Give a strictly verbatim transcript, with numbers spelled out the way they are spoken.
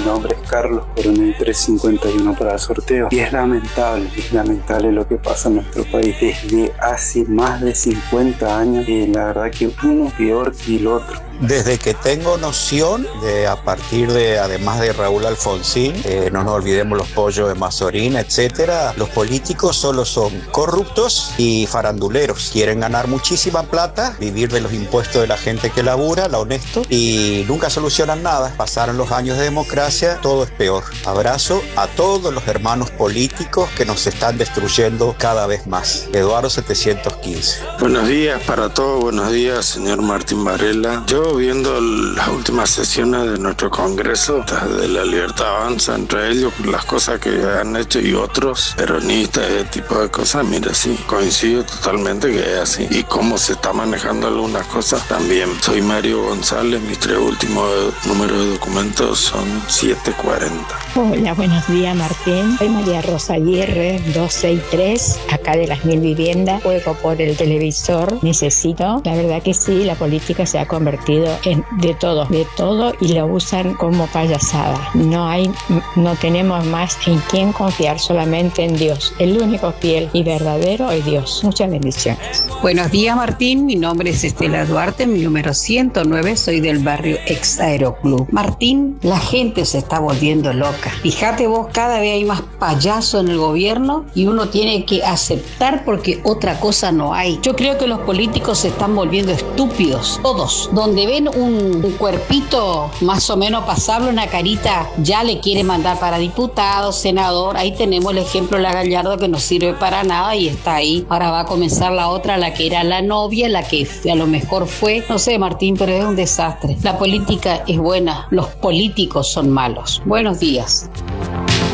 nombre es Carlos, Coronel trescientos cincuenta y uno para el sorteo. Y es lamentable, es lamentable lo que pasa en nuestro país desde hace más de cincuenta años. Y la verdad que uno peor que el otro. Desde que tengo noción, de a partir de, además de Raúl Alfonsín, eh, no nos olvidemos los pollos de Mazorín, etcétera, los políticos solo son corruptos y faranduleros. Quieren ganar muchísima plata, vivir de los impuestos de la gente que labura, la honesto, y nunca solucionan nada. Pasaron los años de democracia, todo es peor. Abrazo a todos los hermanos políticos que nos están destruyendo cada vez más. Eduardo setecientos quince. Buenos días para todos, buenos días, señor Martín Varela. Yo viendo las últimas sesiones de nuestro Congreso de la Libertad Avanza, entre ellos las cosas que han hecho y otros peronistas, ese tipo de cosas, mira, sí, coincido totalmente que es así. Y cómo se está manejando algunas cosas también. Soy Mario González, mis tres últimos números de documentos son setecientos cuarenta. Hola, buenos días Martín. Soy María Rosa Aguirre, doscientos sesenta y tres, acá de las Mil Viviendas. Juego por el televisor, necesito. La verdad que sí, la política se ha convertido en de todo, de todo y lo usan como payasada. No hay, no tenemos más en quién confiar, solamente en Dios. El único fiel y verdadero es Dios. Muchas bendiciones. Buenos días Martín, mi nombre es Estela Duarte, mi número ciento nueve, soy del barrio Ex Aeroclub. Martín, la gente se está volviendo loca. Fíjate vos, cada vez hay más payaso en el gobierno y uno tiene que aceptar porque otra cosa no hay. Yo creo que los políticos se están volviendo estúpidos, todos. Donde ven un, un cuerpito más o menos pasable, una carita, ya le quiere mandar para diputado, senador. Ahí tenemos el ejemplo de la Gallardo que no sirve para nada y está ahí. Ahora va a comenzar la otra, la que era la novia, la que a lo mejor fue, no sé Martín, pero es un desastre. La política es buena, los políticos son malos. Buenos días.